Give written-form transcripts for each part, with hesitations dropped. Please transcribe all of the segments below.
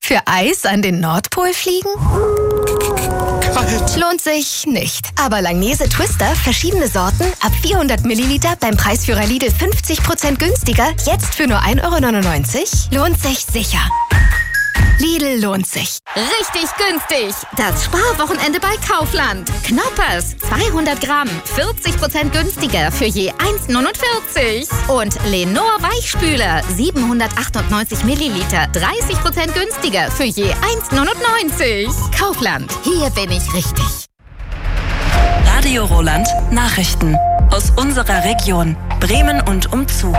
Für Eis an den Nordpol fliegen? Kalt. Lohnt sich nicht. Aber Langnese Twister, verschiedene Sorten, ab 400 Milliliter beim Preisführer Lidl 50% günstiger, jetzt für nur 1,99 €? Lohnt sich sicher. Lidl lohnt sich. Richtig günstig. Das Sparwochenende bei Kaufland. Knoppers, 200 Gramm, 40% günstiger für je 1,49 €. Und Lenor Weichspüler, 798 Milliliter, 30% günstiger für je 1,99 €. Kaufland, hier bin ich richtig. Radio Roland Nachrichten aus unserer Region, Bremen und umzu.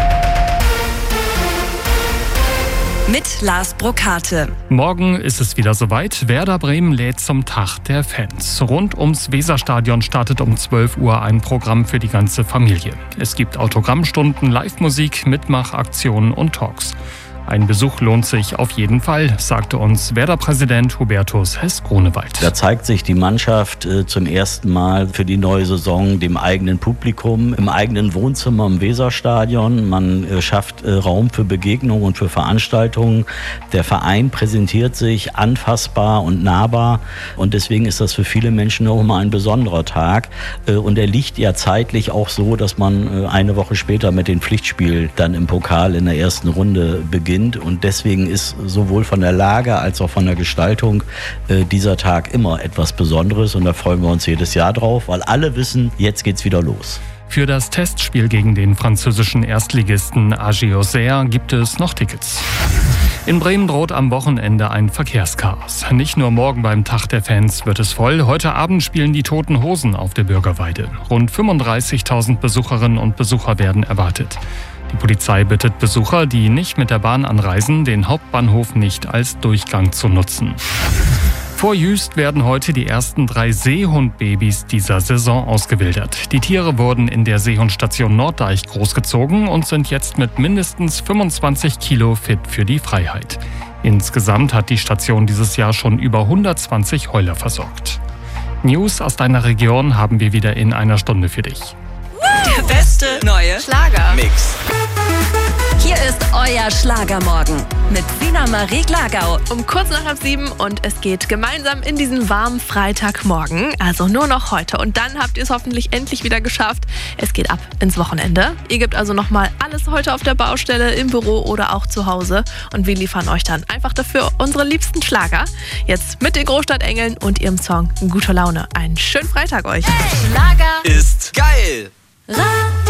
Mit Lars Brokate. Morgen ist es wieder soweit. Werder Bremen lädt zum Tag der Fans. Rund ums Weserstadion startet um 12 Uhr ein Programm für die ganze Familie. Es gibt Autogrammstunden, Live-Musik, Mitmachaktionen und Talks. Ein Besuch lohnt sich auf jeden Fall, sagte uns Werder-Präsident Hubertus Hess-Grunewald. Da zeigt sich die Mannschaft zum ersten Mal für die neue Saison dem eigenen Publikum, im eigenen Wohnzimmer im Weserstadion. Man schafft Raum für Begegnungen und für Veranstaltungen. Der Verein präsentiert sich anfassbar und nahbar und deswegen ist das für viele Menschen auch immer ein besonderer Tag. Und er liegt ja zeitlich auch so, dass man eine Woche später mit dem Pflichtspiel dann im Pokal in der ersten Runde beginnt. Und deswegen ist sowohl von der Lage als auch von der Gestaltung dieser Tag immer etwas Besonderes. Und da freuen wir uns jedes Jahr drauf, weil alle wissen, jetzt geht's wieder los. Für das Testspiel gegen den französischen Erstligisten AG Auxerre gibt es noch Tickets. In Bremen droht am Wochenende ein Verkehrschaos. Nicht nur morgen beim Tag der Fans wird es voll. Heute Abend spielen die Toten Hosen auf der Bürgerweide. Rund 35.000 Besucherinnen und Besucher werden erwartet. Die Polizei bittet Besucher, die nicht mit der Bahn anreisen, den Hauptbahnhof nicht als Durchgang zu nutzen. Vor Jüst werden heute die ersten 3 Seehundbabys dieser Saison ausgewildert. Die Tiere wurden in der Seehundstation Norddeich großgezogen und sind jetzt mit mindestens 25 Kilo fit für die Freiheit. Insgesamt hat die Station dieses Jahr schon über 120 Heuler versorgt. News aus deiner Region haben wir wieder in einer Stunde für dich. Der beste neue Mix. Hier ist euer Schlagermorgen mit Sina Marie Glagau. Um kurz nach 6:30 und es geht gemeinsam in diesen warmen Freitagmorgen, also nur noch heute. Und dann habt ihr es hoffentlich endlich wieder geschafft. Es geht ab ins Wochenende. Ihr gebt also nochmal alles heute auf der Baustelle, im Büro oder auch zu Hause. Und wir liefern euch dann einfach dafür unsere liebsten Schlager. Jetzt mit den Großstadtengeln und ihrem Song Gute Laune. Einen schönen Freitag euch. Schlager Ist geil.